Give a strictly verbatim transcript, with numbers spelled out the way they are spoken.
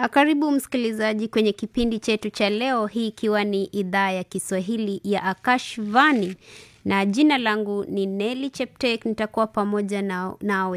Karibu msikilizaji kwenye kipindi chetu cha leo, hii ikiwa ni idhaa ya Kiswahili ya Akashvani, na jina langu ni Nelly Cheptek. Nitakuwa pamoja na nawe